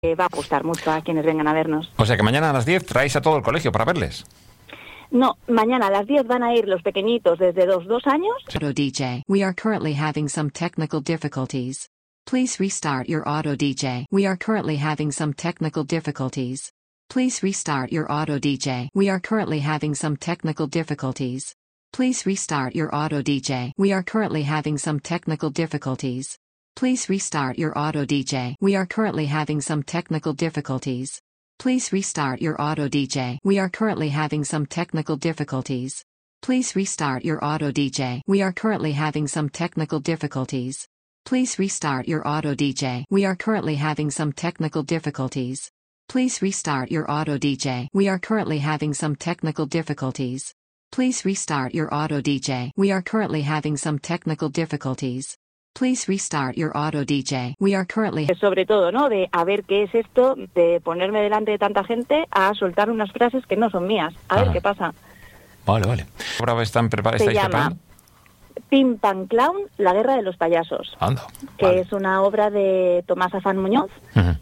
va a gustar mucho a quienes vengan a vernos. O sea que mañana a las 10 traéis a todo el colegio para verles. No, mañana a las 10 van a ir los pequeñitos desde 2 años. Auto DJ. We are currently having some technical difficulties. Please restart your auto DJ. We are currently having some technical difficulties. Please restart your auto DJ. We are currently having some technical difficulties. Please restart your auto DJ. We are currently having some technical difficulties. Please restart your auto DJ. We are currently having some technical difficulties. Please restart your auto DJ. We are currently having some technical difficulties. Please restart your auto DJ. We are currently having some technical difficulties. Please restart your auto DJ. We are currently having some technical difficulties. Please restart your auto DJ. We are currently having some technical difficulties. Please restart your auto DJ. We are currently having some technical difficulties. Please restart your auto DJ. We are currently... Sobre todo, ¿no? De a ver qué es esto, de ponerme delante de tanta gente a soltar unas frases que no son mías. A ver qué pasa. Vale, vale. ¿Ahora estáis Se llama preparando? Pim Pam Clown, la guerra de los payasos. Anda. Que Vale. es una obra de Tomás Afán Muñoz. Ujú.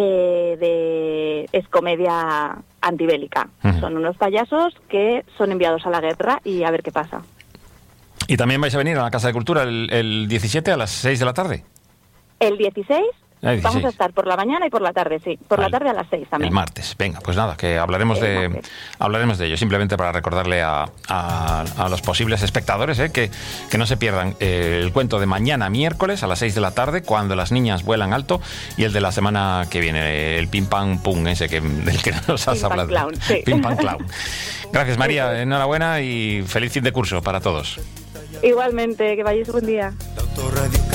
Es comedia antibélica. Ujú. Son unos payasos que son enviados a la guerra y a ver qué pasa. ¿Y también vais a venir a la Casa de Cultura el 17 a las 6 de la tarde? El 16 El 16. vamos a estar por la mañana y por la tarde, sí. Por Vale. la tarde a las 6 también. El martes. Venga, pues nada, que hablaremos El martes. de ello, simplemente para recordarle a los posibles espectadores que no se pierdan el cuento de mañana miércoles a las 6 de la tarde, cuando las niñas vuelan alto, y el de la semana que viene, el Pim Pam Pum ese del que nos has Pim Pam hablado. Clown, sí. Pim Pam Clown. Gracias, María, enhorabuena y feliz fin de curso para todos. Igualmente, que vayáis buen día.